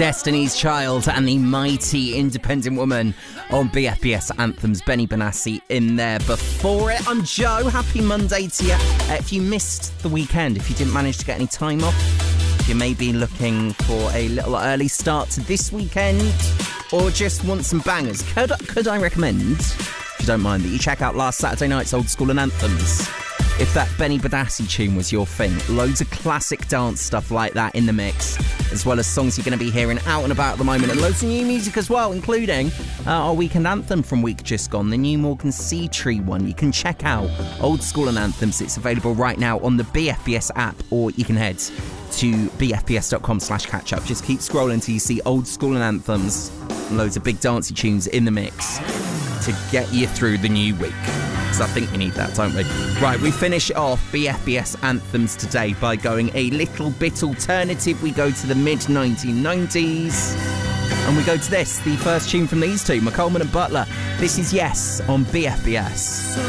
Destiny's Child and the Mighty Independent Woman on BFBS Anthems. Benny Benassi in there before it. I'm Joe. Happy Monday to you. If you missed the weekend, if you didn't manage to get any time off, if you may be looking for a little early start to this weekend or just want some bangers, could I recommend, if you don't mind, that you check out last Saturday night's Old School and Anthems? If that Benny Benassi tune was your thing, loads of classic dance stuff like that in the mix, as well as songs you're going to be hearing out and about at the moment, and loads of new music as well, including our weekend anthem from week just gone, the new Morgan Sea Tree one. You can check out Old School and Anthems. It's available right now on the BFBS app, or you can head to bfbs.com/catchup. Just keep scrolling till you see Old School and Anthems, and loads of big dancey tunes in the mix to get you through the new week. Because I think we need that, don't we? Right, we finish off BFBS Anthems today by going a little bit alternative. We go to the mid-1990s. And we go to this, the first tune from these two, McColeman and Butler. This is Yes on BFBS.